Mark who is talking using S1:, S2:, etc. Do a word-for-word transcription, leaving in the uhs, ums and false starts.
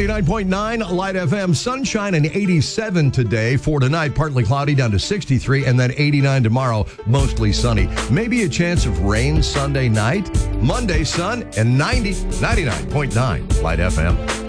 S1: ninety-nine point nine Light F M. Sunshine and eighty-seven today. For tonight, partly cloudy down to sixty-three, and then eighty-nine tomorrow, mostly sunny. Maybe a chance of rain Sunday night. Monday, sun and ninety. ninety-nine point nine Light F M.